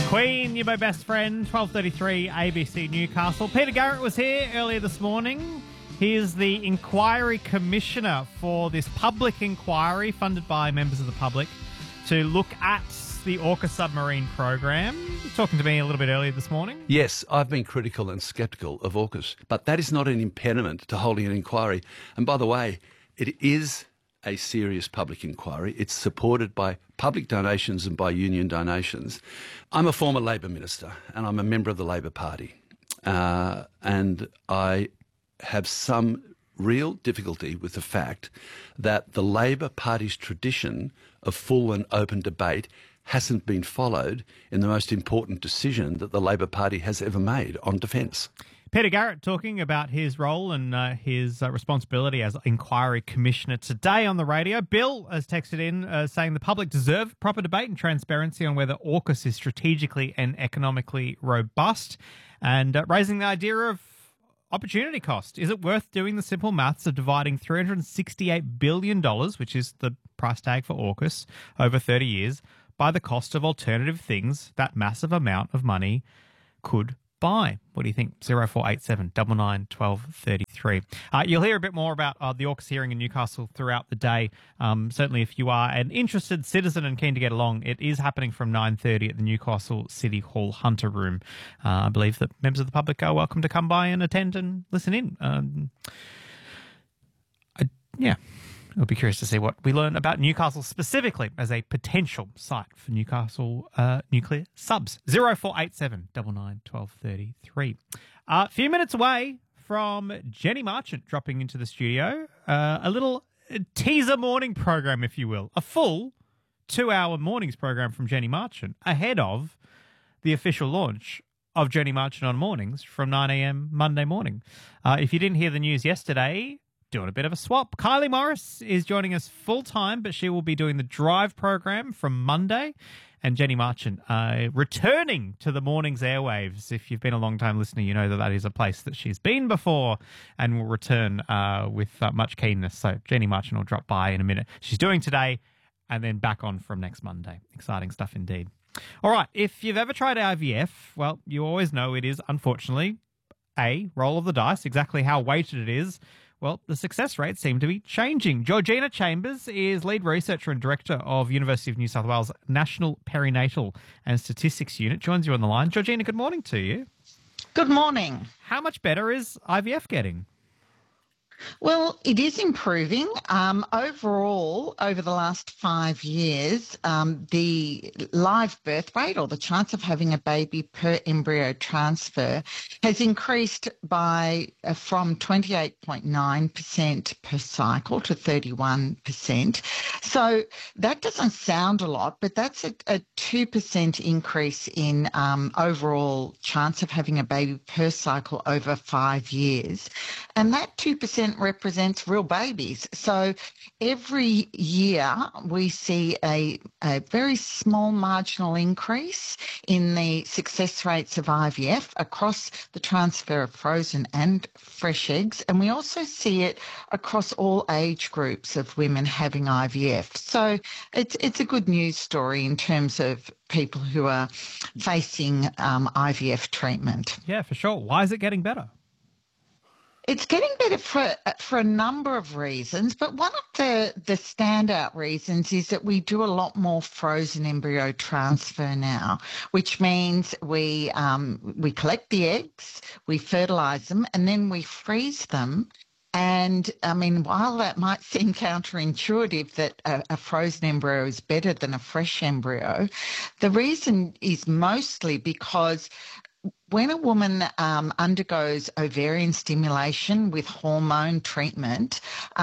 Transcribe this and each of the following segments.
Queen, you're my best friend, 12:33 ABC Newcastle. Peter Garrett was here earlier this morning. He is the Inquiry Commissioner for this public inquiry funded by members of the public to look at the AUKUS submarine program. Talking to me a little bit earlier this morning. Yes, I've been critical and sceptical of AUKUS, but that is not an impediment to holding an inquiry. And by the way, it is a serious public inquiry. It's supported by public donations and by union donations. I'm a former Labor minister and I'm a member of the Labor Party. And I have some real difficulty with the fact that the Labor Party's tradition of full and open debate hasn't been followed in the most important decision that the Labor Party has ever made on defence. Peter Garrett talking about his role and his responsibility as Inquiry Commissioner today on the radio. Bill has texted in saying the public deserve proper debate and transparency on whether AUKUS is strategically and economically robust, and raising the idea of opportunity cost. Is it worth doing the simple maths of dividing $368 billion, which is the price tag for AUKUS, over 30 years, by the cost of alternative things that massive amount of money could buy? What do you think? 0487 99 12 33. You'll hear a bit more about the AUKUS hearing in Newcastle throughout the day. Certainly if you are an interested citizen and keen to get along, it is happening from 9:30 at the Newcastle City Hall Hunter Room. I believe that members of the public are welcome to come by and attend and listen in. I'll be curious to see what we learn about Newcastle specifically as a potential site for Newcastle nuclear subs. 0487 99 12 33. A few minutes away from Jenny Marchant dropping into the studio. A little teaser morning program, if you will. A full 2-hour mornings program from Jenny Marchant ahead of the official launch of Jenny Marchant on Mornings from 9 a.m. Monday morning. If you didn't hear the news yesterday, doing a bit of a swap. Kylie Morris is joining us full-time, but she will be doing the Drive program from Monday. And Jenny Marchant returning to the morning's airwaves. If you've been a long-time listener, you know that that is a place that she's been before and will return with much keenness. So Jenny Marchant will drop by in a minute. She's doing today and then back on from next Monday. Exciting stuff indeed. All right, if you've ever tried IVF, well, you always know it is, unfortunately, a roll of the dice, exactly how weighted it is. Well, the success rates seem to be changing. Georgina Chambers is lead researcher and director of University of New South Wales National Perinatal and Statistics Unit. Joins you on the line. Georgina, good morning to you. Good morning. How much better is IVF getting? Well, it is improving. Overall, over the last 5 years, the live birth rate or the chance of having a baby per embryo transfer has increased by from 28.9% per cycle to 31%. So that doesn't sound a lot, but that's a 2% increase in overall chance of having a baby per cycle over 5 years. And that 2% represents real babies. So every year we see a very small marginal increase in the success rates of IVF across the transfer of frozen and fresh eggs. And we also see it across all age groups of women having IVF. So it's a good news story in terms of people who are facing IVF treatment. Yeah, for sure. Why is it getting better? It's getting better for a number of reasons, but one of the standout reasons is that we do a lot more frozen embryo transfer now, which means we collect the eggs, we fertilise them, and then we freeze them. And, I mean, while that might seem counterintuitive that a frozen embryo is better than a fresh embryo, the reason is mostly because when a woman undergoes ovarian stimulation with hormone treatment,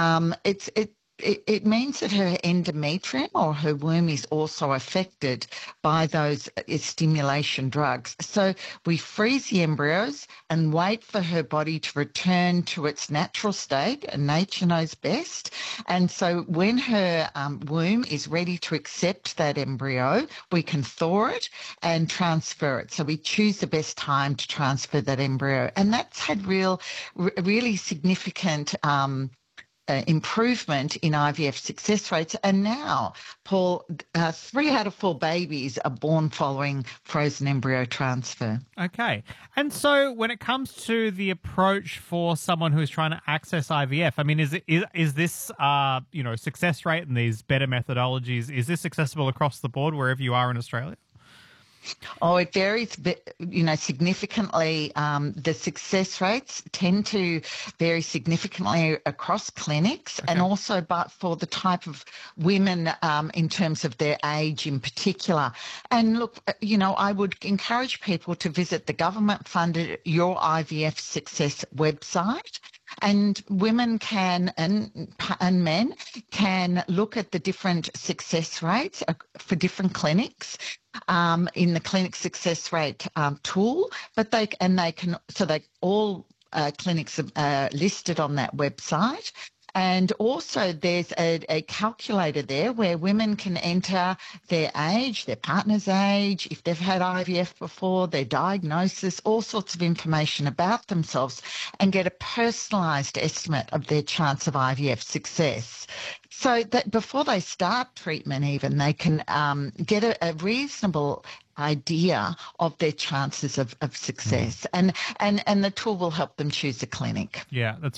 it means that her endometrium or her womb is also affected by those stimulation drugs. So we freeze the embryos and wait for her body to return to its natural state, and nature knows best. And so when her womb is ready to accept that embryo, we can thaw it and transfer it. So we choose the best time to transfer that embryo. And that's had really significant improvement in IVF success rates. And now, Paul, 3 out of 4 babies are born following frozen embryo transfer. Okay. And so when it comes to the approach for someone who is trying to access IVF, I mean, is this, success rate and these better methodologies, is this accessible across the board wherever you are in Australia? Oh, it varies, significantly. The success rates tend to vary significantly across clinics, and also, but for the type of women in terms of their age in particular. And look, I would encourage people to visit the government-funded Your IVF Success website. And women can and men can look at the different success rates for different clinics in the clinic success rate tool. But all clinics are listed on that website. And also there's a calculator there where women can enter their age, their partner's age, if they've had IVF before, their diagnosis, all sorts of information about themselves, and get a personalised estimate of their chance of IVF success. So that before they start treatment even, they can get a reasonable idea of their chances of success. And the tool will help them choose a clinic. Yeah, that's